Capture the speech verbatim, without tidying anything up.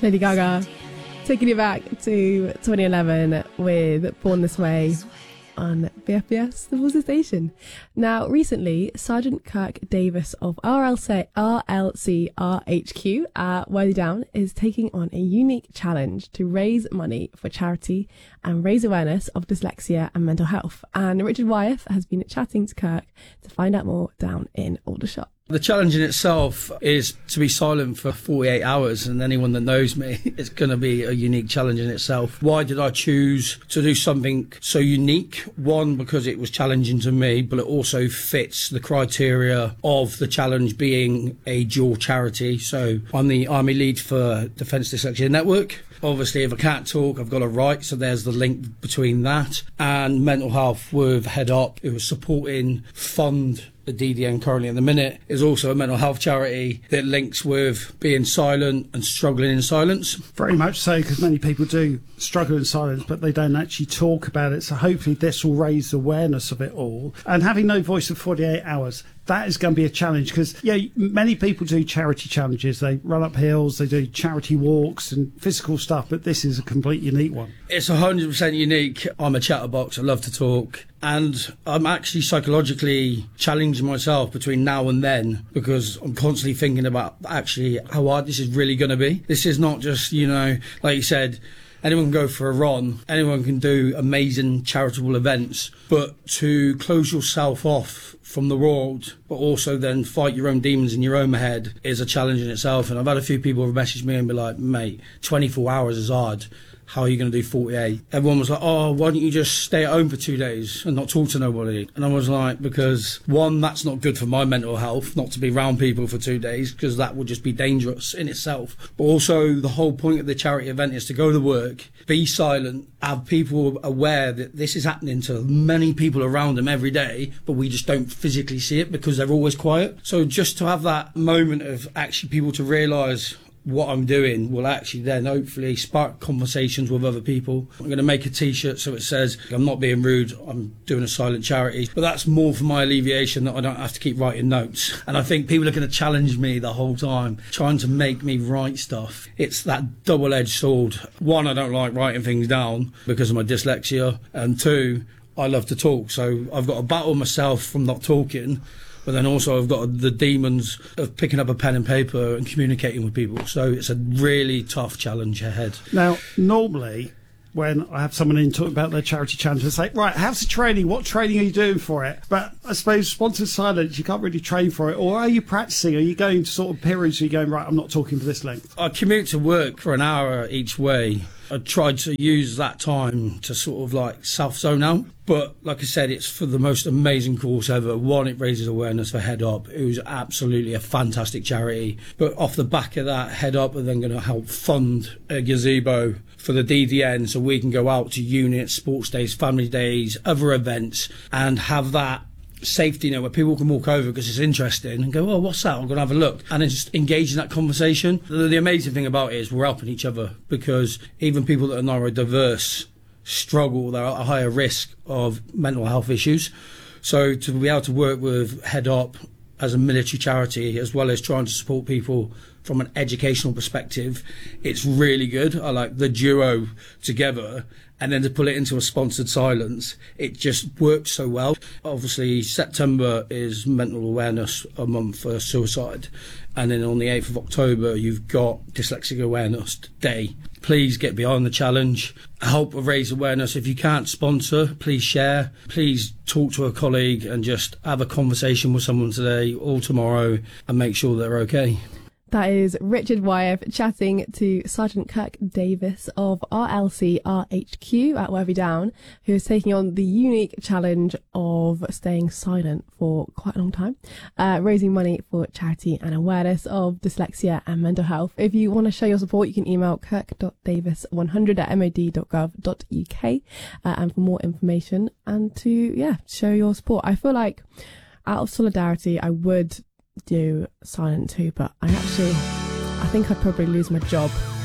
Lady Gaga, taking you back to twenty eleven with Born This Way on B F B S, the Voice Station. Now, recently, Sergeant Kirk Davis of R L C, R L C R H Q at Worthy Down is taking on a unique challenge to raise money for charity and raise awareness of dyslexia and mental health. And Richard Wyeth has been chatting to Kirk to find out more down in Aldershot. The challenge in itself is to be silent for forty-eight hours, and anyone that knows me, it's going to be a unique challenge in itself. Why did I choose to do something so unique? One, because it was challenging to me, but it also fits the criteria of the challenge being a dual charity. So I'm the Army Lead for Defence Dyslexia Network. Obviously, if I can't talk, I've got to write, so there's the link between that. And mental health with Head Up, who was supporting fund the D D N currently at the minute, is also a mental health charity that links with being silent and struggling in silence. Very much so, because many people do struggle in silence, but they don't actually talk about it. So hopefully this will raise awareness of it all. And having no voice for forty-eight hours, that is going to be a challenge, because yeah, many people do charity challenges. They run up hills, they do charity walks and physical stuff, but this is a complete unique one. It's one hundred percent unique. I'm a chatterbox, I love to talk, and I'm actually psychologically challenging myself between now and then, because I'm constantly thinking about actually how hard this is really going to be. This is not just, you know, like you said, anyone can go for a run, anyone can do amazing charitable events, but to close yourself off from the world, but also then fight your own demons in your own head, is a challenge in itself. And I've had a few people message me and be like, mate, twenty-four hours is hard. How are you going to do forty-eight? Everyone was like, oh, why don't you just stay at home for two days and not talk to nobody? And I was like, because one, that's not good for my mental health, not to be around people for two days, because that would just be dangerous in itself. But also the whole point of the charity event is to go to work, be silent, have people aware that this is happening to many people around them every day, but we just don't physically see it because they're always quiet. So just to have that moment of actually people to realise what I'm doing will actually then hopefully spark conversations with other people. I'm going to make a t-shirt so it says, I'm not being rude, I'm doing a silent charity. But that's more for my alleviation, that I don't have to keep writing notes. And I think people are going to challenge me the whole time, trying to make me write stuff. It's that double-edged sword. One, I don't like writing things down because of my dyslexia. And two, I love to talk. So I've got to battle myself from not talking. But then also I've got the demons of picking up a pen and paper and communicating with people. So it's a really tough challenge ahead. Now, normally, when I have someone in talking about their charity challenge, I say, right, how's the training? What training are you doing for it? But I suppose sponsored silence, you can't really train for it. Or are you practicing? Are you going to sort of periods where you're going, right, I'm not talking for this length? I commute to work for an hour each way. I tried to use that time to sort of like self-zone out. But like I said, it's for the most amazing cause ever. One, it raises awareness for Head Up, who's absolutely a fantastic charity. But off the back of that, Head Up are then going to help fund a gazebo for the D D N so we can go out to units, sports days, family days, other events, and have that safety net where people can walk over because it's interesting and go, oh, what's that? I'm going to have a look. And then just engage in that conversation. The, the amazing thing about it is we're helping each other, because even people that are neurodiverse struggle, they're at a higher risk of mental health issues. So to be able to work with Head Up as a military charity, as well as trying to support people from an educational perspective, it's really good. I like the duo together. And then to pull it into a sponsored silence, it just works so well. Obviously, September is Mental Awareness a month for suicide. And then on the eighth of October, you've got Dyslexic Awareness Day. Please get behind the challenge. Help raise awareness. If you can't sponsor, please share. Please talk to a colleague and just have a conversation with someone today or tomorrow and make sure they're okay. That is Richard Wyeth chatting to Sergeant Kirk Davis of R L C R H Q at Worthy Down, who is taking on the unique challenge of staying silent for quite a long time, uh, raising money for charity and awareness of dyslexia and mental health. If you want to show your support, you can email kirk dot davis one hundred at m o d dot gov dot u k uh, and for more information and to, yeah, show your support. I feel like out of solidarity, I would do silent too, but I actually I think I'd probably lose my job